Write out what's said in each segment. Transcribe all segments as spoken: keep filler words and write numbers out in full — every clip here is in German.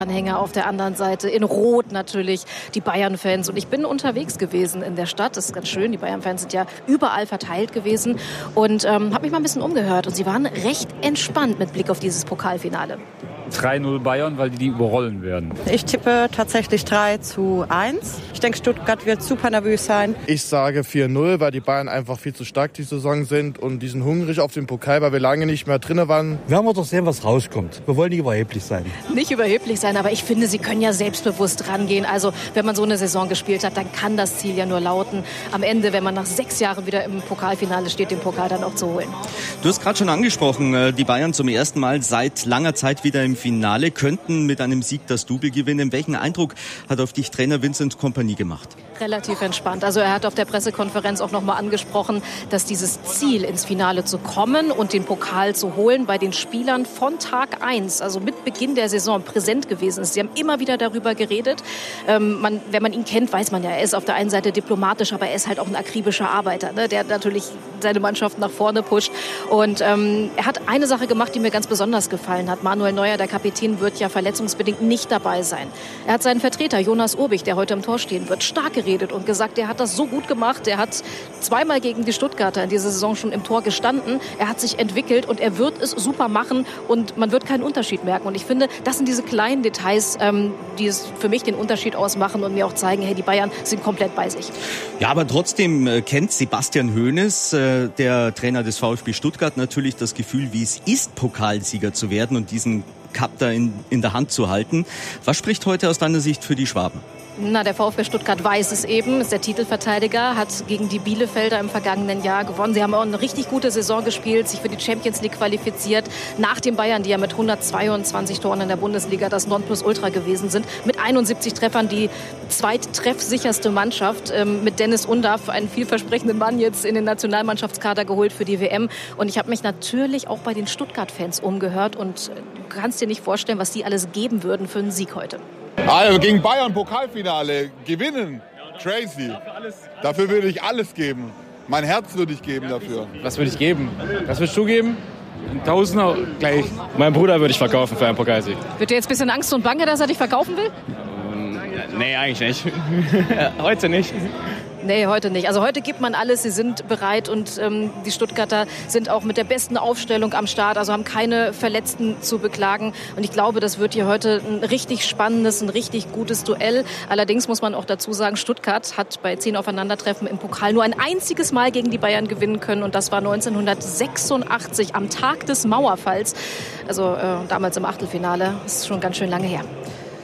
Anhänger auf der anderen Seite, in Rot natürlich die Bayern-Fans. Und ich bin unterwegs gewesen in der Stadt, das ist ganz schön, die Bayern-Fans sind ja überall verteilt gewesen und ähm, habe mich mal ein bisschen umgehört und sie waren recht entspannt mit Blick auf dieses Pokalfinale. drei null Bayern, weil die die überrollen werden. Ich tippe tatsächlich drei zu eins. Ich denke, Stuttgart wird super nervös sein. Ich sage vier null, weil die Bayern einfach viel zu stark die Saison sind und die sind hungrig auf den Pokal, weil wir lange nicht mehr drin waren. Werden wir doch sehen, was rauskommt. Wir wollen nicht überheblich sein. Nicht überheblich sein, aber ich finde, sie können ja selbstbewusst rangehen. Also wenn man so eine Saison gespielt hat, dann kann das Ziel ja nur lauten, am Ende, wenn man nach sechs Jahren wieder im Pokalfinale steht, den Pokal dann auch zu holen. Du hast gerade schon angesprochen, die Bayern zum ersten Mal seit langer Zeit wieder im Finale, könnten mit einem Sieg das Double gewinnen. Welchen Eindruck hat auf dich Trainer Vincent Kompany gemacht? Relativ entspannt. Also er hat auf der Pressekonferenz auch nochmal angesprochen, dass dieses Ziel, ins Finale zu kommen und den Pokal zu holen, bei den Spielern von Tag eins, also mit Beginn der Saison, präsent gewesen ist. Sie haben immer wieder darüber geredet. Ähm, man, wenn man ihn kennt, weiß man ja, er ist auf der einen Seite diplomatisch, aber er ist halt auch ein akribischer Arbeiter, ne, der natürlich seine Mannschaft nach vorne pusht. Und ähm, er hat eine Sache gemacht, die mir ganz besonders gefallen hat. Manuel Neuer, der Kapitän, wird ja verletzungsbedingt nicht dabei sein. Er hat seinen Vertreter Jonas Urbich, der heute im Tor stehen wird, stark geredet und gesagt, er hat das so gut gemacht. Er hat zweimal gegen die Stuttgarter in dieser Saison schon im Tor gestanden. Er hat sich entwickelt und er wird es super machen und man wird keinen Unterschied merken. Und ich finde, das sind diese kleinen Details, ähm, die es für mich den Unterschied ausmachen und mir auch zeigen, hey, die Bayern sind komplett bei sich. Ja, aber trotzdem äh, kennt Sebastian Hoeneß, äh, der Trainer des VfB Stuttgart, natürlich das Gefühl, wie es ist, Pokalsieger zu werden und diesen Cup da in, in der Hand zu halten. Was spricht heute aus deiner Sicht für die Schwaben? Na, der VfB Stuttgart weiß es eben, ist der Titelverteidiger, hat gegen die Bielefelder im vergangenen Jahr gewonnen. Sie haben auch eine richtig gute Saison gespielt, sich für die Champions League qualifiziert. Nach den Bayern, die ja mit hundertzweiundzwanzig Toren in der Bundesliga das Nonplusultra gewesen sind. Mit einundsiebzig Treffern die zweittreffsicherste Mannschaft. Ähm, mit Dennis Undaff, einen vielversprechenden Mann, jetzt in den Nationalmannschaftskader geholt für die W M. Und ich habe mich natürlich auch bei den Stuttgart-Fans umgehört. Und du kannst dir nicht vorstellen, was die alles geben würden für einen Sieg heute. Also gegen Bayern Pokalfinale gewinnen, crazy. Dafür würde ich alles geben. Mein Herz würde ich geben dafür. Was würde ich geben? Was würdest du geben? Ein Tausender gleich. Mein Bruder würde ich verkaufen für einen Pokalsieg. Wird dir jetzt ein bisschen Angst und Bange, dass er dich verkaufen will? Ähm, nee, eigentlich nicht. Heute nicht. Nee, heute nicht. Also heute gibt man alles, sie sind bereit und ähm, die Stuttgarter sind auch mit der besten Aufstellung am Start, also haben keine Verletzten zu beklagen. Und ich glaube, das wird hier heute ein richtig spannendes, ein richtig gutes Duell. Allerdings muss man auch dazu sagen, Stuttgart hat bei zehn Aufeinandertreffen im Pokal nur ein einziges Mal gegen die Bayern gewinnen können und das war neunzehnhundertsechsundachtzig am Tag des Mauerfalls. Also äh, damals im Achtelfinale. Das ist schon ganz schön lange her.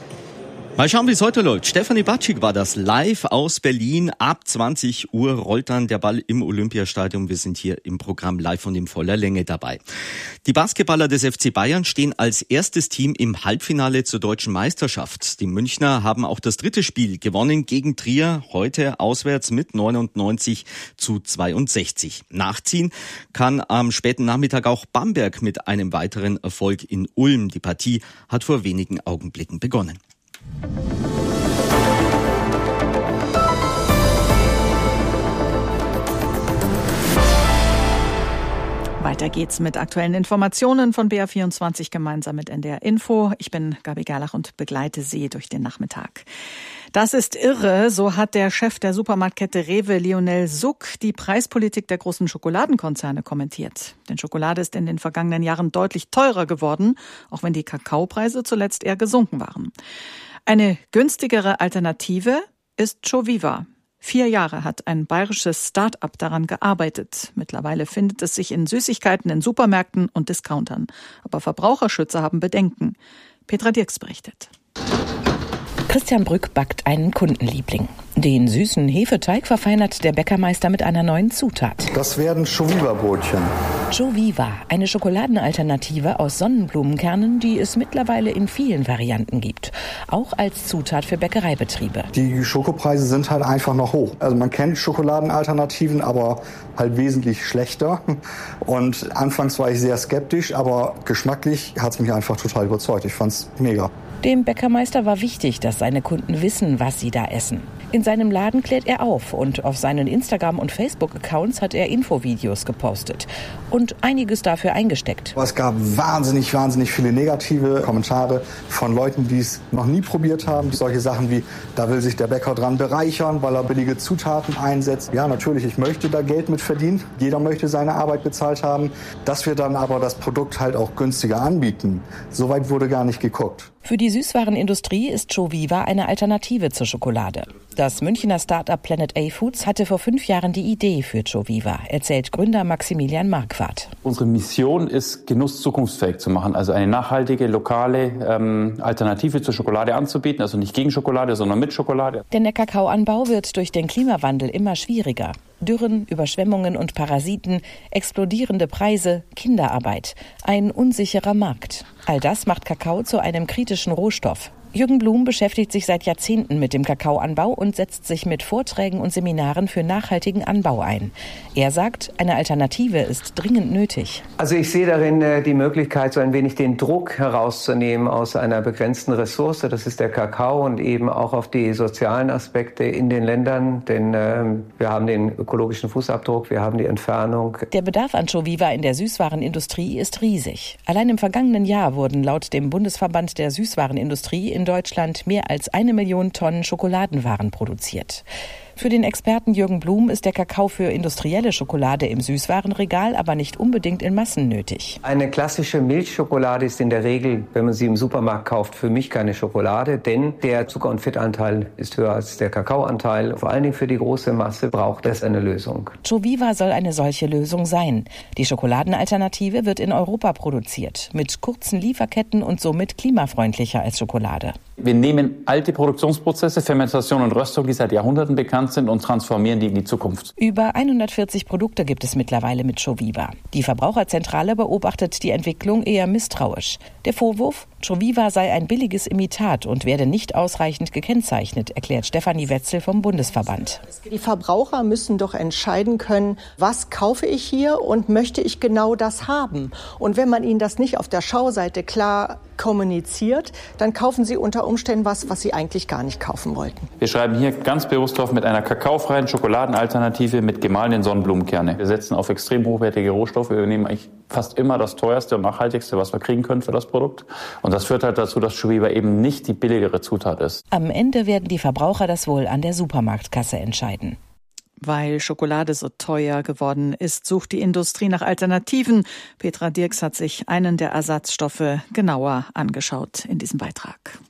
Mal schauen, wie es heute läuft. Stefanie Batschik war das live aus Berlin. Ab zwanzig Uhr rollt dann der Ball im Olympiastadion. Wir sind hier im Programm live und in voller Länge dabei. Die Basketballer des F C Bayern stehen als erstes Team im Halbfinale zur deutschen Meisterschaft. Die Münchner haben auch das dritte Spiel gewonnen gegen Trier. Heute auswärts mit neunundneunzig zu zweiundsechzig. Nachziehen kann am späten Nachmittag auch Bamberg mit einem weiteren Erfolg in Ulm. Die Partie hat vor wenigen Augenblicken begonnen. Weiter geht's mit aktuellen Informationen von B R vierundzwanzig gemeinsam mit N D R Info. Ich bin Gabi Gerlach und begleite Sie durch den Nachmittag. Das ist irre, so hat der Chef der Supermarktkette Rewe, Lionel Suck, die Preispolitik der großen Schokoladenkonzerne kommentiert. Denn Schokolade ist in den vergangenen Jahren deutlich teurer geworden, auch wenn die Kakaopreise zuletzt eher gesunken waren. Eine günstigere Alternative ist Joviva. Vier Jahre hat ein bayerisches Start-up daran gearbeitet. Mittlerweile findet es sich in Süßigkeiten in Supermärkten und Discountern. Aber Verbraucherschützer haben Bedenken. Petra Dirks berichtet. Christian Brück backt einen Kundenliebling. Den süßen Hefeteig verfeinert der Bäckermeister mit einer neuen Zutat. Das werden Joviva-Brötchen. Joviva, eine Schokoladenalternative aus Sonnenblumenkernen, die es mittlerweile in vielen Varianten gibt. Auch als Zutat für Bäckereibetriebe. Die Schokopreise sind halt einfach noch hoch. Also man kennt Schokoladenalternativen, aber halt wesentlich schlechter. Und anfangs war ich sehr skeptisch, aber geschmacklich hat es mich einfach total überzeugt. Ich fand's mega. Dem Bäckermeister war wichtig, dass seine Kunden wissen, was sie da essen. In seinem Laden klärt er auf und auf seinen Instagram- und Facebook-Accounts hat er Infovideos gepostet und einiges dafür eingesteckt. Es gab wahnsinnig, wahnsinnig viele negative Kommentare von Leuten, die es noch nie probiert haben. Solche Sachen wie, da will sich der Bäcker dran bereichern, weil er billige Zutaten einsetzt. Ja, natürlich, ich möchte da Geld mit verdienen. Jeder möchte seine Arbeit bezahlt haben. Dass wir dann aber das Produkt halt auch günstiger anbieten, so weit wurde gar nicht geguckt. Für die Süßwarenindustrie ist Joviva eine Alternative zur Schokolade. Das Münchner Start-up Planet A Foods hatte vor fünf Jahren die Idee für Joviva, erzählt Gründer Maximilian Marquardt. Unsere Mission ist, Genuss zukunftsfähig zu machen, also eine nachhaltige, lokale ähm, Alternative zur Schokolade anzubieten, also nicht gegen Schokolade, sondern mit Schokolade. Denn der Kakaoanbau wird durch den Klimawandel immer schwieriger. Dürren, Überschwemmungen und Parasiten, explodierende Preise, Kinderarbeit, ein unsicherer Markt. All das macht Kakao zu einem kritischen Rohstoff. Jürgen Blum beschäftigt sich seit Jahrzehnten mit dem Kakaoanbau und setzt sich mit Vorträgen und Seminaren für nachhaltigen Anbau ein. Er sagt, eine Alternative ist dringend nötig. Also ich sehe darin äh, die Möglichkeit, so ein wenig den Druck herauszunehmen aus einer begrenzten Ressource. Das ist der Kakao und eben auch auf die sozialen Aspekte in den Ländern. Denn äh, wir haben den ökologischen Fußabdruck, wir haben die Entfernung. Der Bedarf an Joviva in der Süßwarenindustrie ist riesig. Allein im vergangenen Jahr wurden laut dem Bundesverband der Süßwarenindustrie in Deutschland mehr als eine Million Tonnen Schokoladenwaren produziert. Für den Experten Jürgen Blum ist der Kakao für industrielle Schokolade im Süßwarenregal aber nicht unbedingt in Massen nötig. Eine klassische Milchschokolade ist in der Regel, wenn man sie im Supermarkt kauft, für mich keine Schokolade, denn der Zucker- und Fettanteil ist höher als der Kakaoanteil. Vor allen Dingen für die große Masse braucht es eine Lösung. Joviva soll eine solche Lösung sein. Die Schokoladenalternative wird in Europa produziert, mit kurzen Lieferketten und somit klimafreundlicher als Schokolade. Wir nehmen alte Produktionsprozesse, Fermentation und Röstung, die seit Jahrhunderten bekannt sind, und transformieren die in die Zukunft. Über hundertvierzig Produkte gibt es mittlerweile mit Joviva. Die Verbraucherzentrale beobachtet die Entwicklung eher misstrauisch. Der Vorwurf, Joviva sei ein billiges Imitat und werde nicht ausreichend gekennzeichnet, erklärt Stefanie Wetzel vom Bundesverband. Die Verbraucher müssen doch entscheiden können, was kaufe ich hier und möchte ich genau das haben. Und wenn man ihnen das nicht auf der Schauseite klar kommuniziert, dann kaufen sie unter Umständen was, was sie eigentlich gar nicht kaufen wollten. Wir schreiben hier ganz bewusst drauf, mit einer kakaofreien Schokoladenalternative mit gemahlenen Sonnenblumenkerne. Wir setzen auf extrem hochwertige Rohstoffe. Wir nehmen eigentlich fast immer das teuerste und nachhaltigste, was wir kriegen können für das Produkt. Und das führt halt dazu, dass Joviva eben nicht die billigere Zutat ist. Am Ende werden die Verbraucher das wohl an der Supermarktkasse entscheiden. Weil Schokolade so teuer geworden ist, sucht die Industrie nach Alternativen. Petra Dirks hat sich einen der Ersatzstoffe genauer angeschaut in diesem Beitrag.